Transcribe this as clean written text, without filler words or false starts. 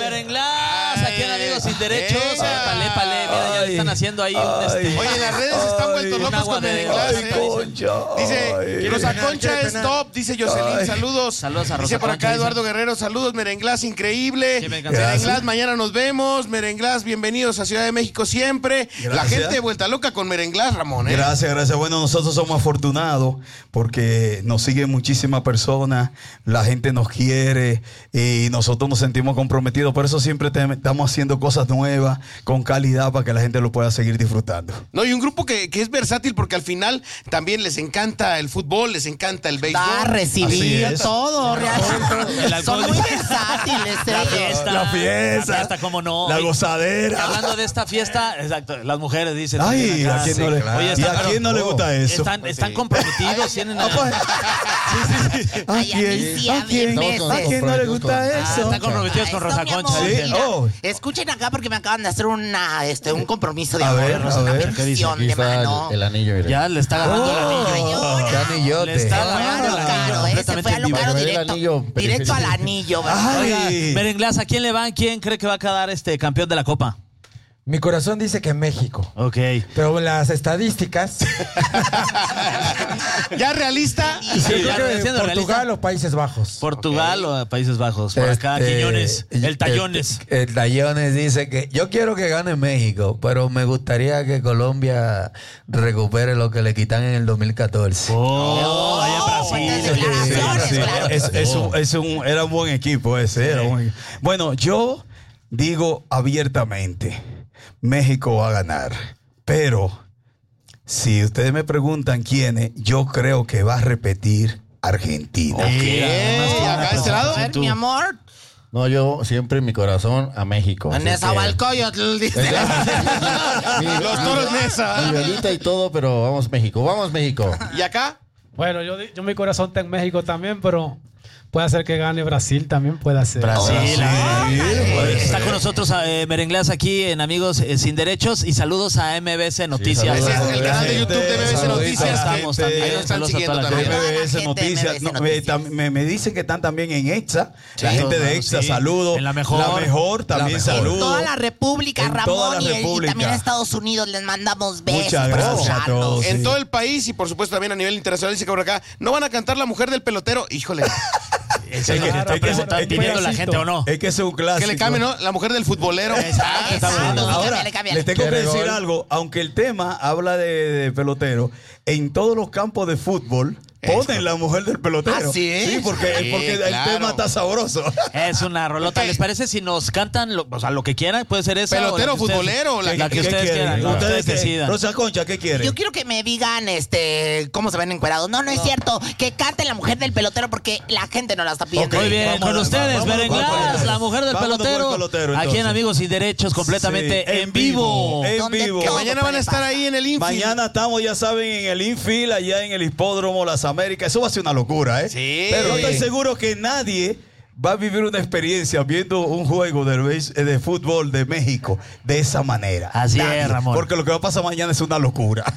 Merenglás, aquí en Amigos Sin Derechos. Palé, mira, ya le están haciendo ahí un Oye, en las redes están vueltos locos con Merenglás. Dice, Rosa Concha es top, dice Jocelyn, saludos. Saludos a Rosa Dice por acá Concha, Eduardo Guerrero, saludos, Merenglás, increíble. Sí, Merenglás, mañana nos vemos. Merenglás, bienvenidos a Ciudad de México siempre. Gracias. La gente vuelta loca con Merenglás, Ramón. Gracias. Bueno, nosotros somos afortunados porque nos siguen muchísimas personas, la gente nos quiere y nosotros nos sentimos comprometidos. Por eso siempre estamos haciendo cosas nuevas, con calidad, para que la gente lo pueda seguir disfrutando. No, y un grupo que es versátil porque al final también les encanta el fútbol, les encanta el béisbol. Da, recibir, todo. El Son alcohol. muy versátiles. La fiesta, cómo no. La Oye, gozadera. hablando de esta fiesta, exacto, las mujeres dicen. Ay, acá, ¿a quién no le, Oye, ¿y a quién no le gusta eso? Están comprometidos, tienen. ¿A Ay, a mí sí, a mí ¿A quién no le gusta eso? Están comprometidos con Rosa Concha. Sí. dicen. Oh. Escuchen acá porque me acaban de hacer un compromiso de A amor, ver, una ¿qué petición de mano. El anillo, mire. Ya le está agarrando el Ay, anillo. ahora. ¡Qué anillote! Le está Se fue a agarrando lo el caro, anillo se fue a lo completamente caro en vivo. directo, El anillo directo al anillo, ¿verdad? Oiga, Ay. Merenglás, ¿a quién le van? ¿Quién cree que va a quedar campeón de la Copa? Mi corazón dice que México. Ok. Pero las estadísticas. Ya realista. Yo creo ya, que siendo Portugal realista. o Países Bajos. Portugal o Países Bajos. Por acá, Quiñones. El Tallones. El Tallones dice que yo quiero que gane México, pero me gustaría que Colombia recupere lo que le quitan en el 2014. Oh, allá en Brasil. fuertes declaraciones, claro. Era un buen equipo ese. Bueno, yo digo abiertamente, México va a ganar. Pero si ustedes me preguntan quiénes, yo creo que va a repetir Argentina. Acá de este lado. A ver, mi amor. No, yo siempre en mi corazón a México. En así esa que- Balcoyotl, dice. Los toros Nesa. Mi velita y todo, pero vamos México. ¿Y acá? Bueno, yo mi corazón está en México también, pero puede ser que gane Brasil también, puede ser. Brasil. puede Está ser. con nosotros Merenglás aquí en Amigos Sin Derechos y saludos a MBS Noticias. Ese es el canal de Gente, YouTube de MBS saluditos, Noticias. Estamos gente. también. Ahí nos están Saludos a siguiendo toda la también. gente. MBS Toda la gente de Noticias. MBS No, Noticias. me dicen que están también en EXA. La gente claro, de EXA, sí. saludos. En la mejor. La mejor también En saludos. toda la República, En Ramón, toda la y República. también a Estados Unidos les mandamos besos. Muchas por gracias a escucharnos. todos. En Sí. todo el país y por supuesto también a nivel internacional, dice que por acá, ¿no van a cantar La Mujer del Pelotero? Híjole, Eso es lo que está preguntando, pidiendo la gente o no. Es que ese es un clásico. que le cambie, ¿no? La Mujer del Futbolero. Exacto, está Exacto, bueno. sí, Ahora, cámbiale, cámbiale. les tengo que ¿Quiere decir gol? algo. Aunque el tema habla de pelotero, en todos los campos de fútbol ponen La Mujer del Pelotero. ¿Ah, sí? Sí, porque el claro. tema está sabroso. Es una rolota. ¿Les parece si nos cantan lo que quieran? Puede ser esa. Pelotero, o la que ustedes- futbolero, la La que ¿Qué ustedes quieren? quieran. la que ¿Ustedes ustedes qué? decidan. Rosa Concha, ¿qué quieren? Yo quiero que me digan cómo se ven encuerados. No, es cierto. Que cante La Mujer del Pelotero porque la gente no la está pidiendo. Muy bien, Vámonos, con ustedes, vámonos, Merenglás, vámonos. la mujer del Vámonos pelotero. con el pelotero, Aquí en entonces. Amigos y Derechos, completamente Sí, en vivo. En Donde vivo. Que todo mañana van a estar ahí en el infield. Mañana estamos, ya saben, en el infield, allá en el Hipódromo Las Américas. Eso va a ser una locura, ¿eh? Sí. Pero estoy seguro que nadie va a vivir una experiencia viendo un juego de fútbol de México de esa manera. Así es, Nadie. Ramón. Porque lo que va a pasar mañana es una locura.